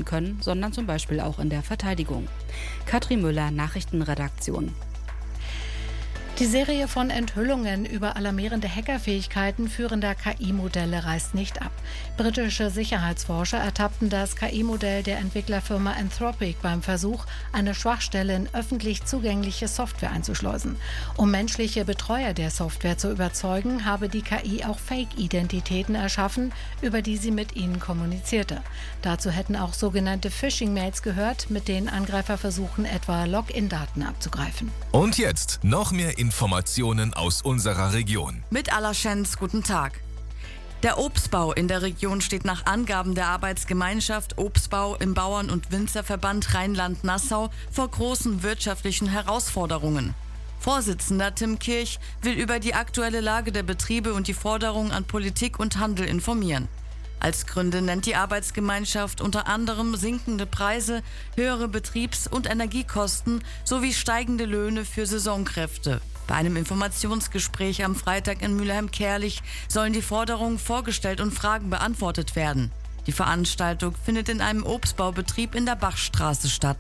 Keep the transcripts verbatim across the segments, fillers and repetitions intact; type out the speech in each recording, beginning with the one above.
werden können, sondern zum Beispiel auch in der Verteidigung. Katrin Müller, Nachrichtenredaktion. Die Serie von Enthüllungen über alarmierende Hackerfähigkeiten führender K I-Modelle reißt nicht ab. Britische Sicherheitsforscher ertappten das K I-Modell der Entwicklerfirma Anthropic beim Versuch, eine Schwachstelle in öffentlich zugängliche Software einzuschleusen. Um menschliche Betreuer der Software zu überzeugen, habe die K I auch Fake-Identitäten erschaffen, über die sie mit ihnen kommunizierte. Dazu hätten auch sogenannte Phishing-Mails gehört, mit denen Angreifer versuchen, etwa Login-Daten abzugreifen. Und jetzt noch mehr Informationen aus unserer Region. Mit Allerschenz, guten Tag. Der Obstbau in der Region steht nach Angaben der Arbeitsgemeinschaft Obstbau im Bauern- und Winzerverband Rheinland-Nassau vor großen wirtschaftlichen Herausforderungen. Vorsitzender Tim Kirch will über die aktuelle Lage der Betriebe und die Forderungen an Politik und Handel informieren. Als Gründe nennt die Arbeitsgemeinschaft unter anderem sinkende Preise, höhere Betriebs- und Energiekosten sowie steigende Löhne für Saisonkräfte. Bei einem Informationsgespräch am Freitag in Mülheim-Kärlich sollen die Forderungen vorgestellt und Fragen beantwortet werden. Die Veranstaltung findet in einem Obstbaubetrieb in der Bachstraße statt.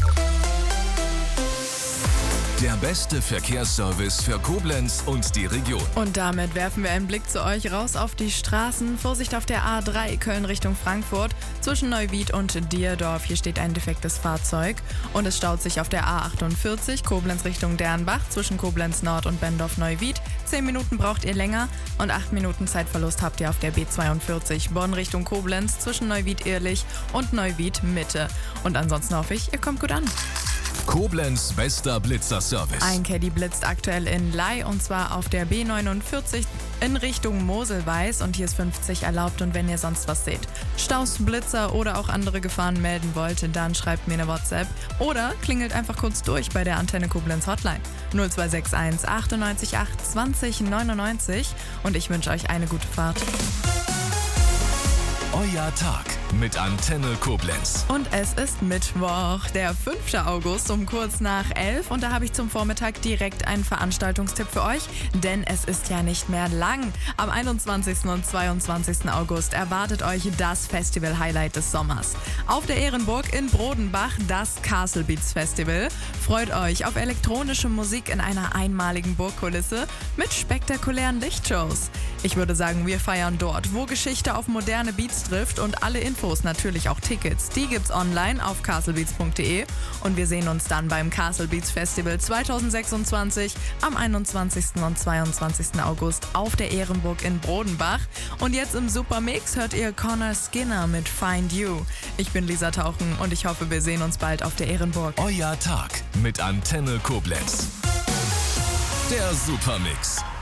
Der beste Verkehrsservice für Koblenz und die Region. Und damit werfen wir einen Blick zu euch raus auf die Straßen. Vorsicht auf der A drei Köln Richtung Frankfurt zwischen Neuwied und Dierdorf. Hier steht ein defektes Fahrzeug. Und es staut sich auf der A achtundvierzig Koblenz Richtung Dernbach zwischen Koblenz Nord und Bendorf-Neuwied. Zehn Minuten braucht ihr länger und acht Minuten Zeitverlust habt ihr auf der B zweiundvierzig Bonn Richtung Koblenz zwischen Neuwied-Ehrlich und Neuwied-Mitte. Und ansonsten hoffe ich, ihr kommt gut an. Koblenz bester Blitzerservice. Ein Caddy blitzt aktuell in Ley und zwar auf der B neunundvierzig in Richtung Moselweiß und hier ist fünfzig erlaubt und wenn ihr sonst was seht, Staus, Blitzer oder auch andere Gefahren melden wollt, dann schreibt mir eine WhatsApp oder klingelt einfach kurz durch bei der Antenne Koblenz Hotline null zwei sechs eins achtundneunzig acht zwanzig neunundneunzig und ich wünsche euch eine gute Fahrt. Euer Tag mit Antenne Koblenz. Und es ist Mittwoch, der fünfte August um kurz nach elf und da habe ich zum Vormittag direkt einen Veranstaltungstipp für euch, denn es ist ja nicht mehr lang. Am einundzwanzigsten und zweiundzwanzigsten August erwartet euch das Festival-Highlight des Sommers. Auf der Ehrenburg in Brodenbach das Castle Beats Festival. Freut euch auf elektronische Musik in einer einmaligen Burgkulisse mit spektakulären Lichtshows. Ich würde sagen, wir feiern dort, wo Geschichte auf moderne Beats trifft und alle Infos, natürlich auch Tickets, die gibt's online auf castlebeats punkt de und wir sehen uns dann beim Castle Beats Festival zweitausendsechsundzwanzig am einundzwanzigsten und zweiundzwanzigsten August auf der Ehrenburg in Brodenbach. Und jetzt im Supermix hört ihr Connor Skinner mit Find You. Ich bin Lisa Tauchen und ich hoffe, wir sehen uns bald auf der Ehrenburg. Euer Tag mit Antenne Koblenz. Der Supermix.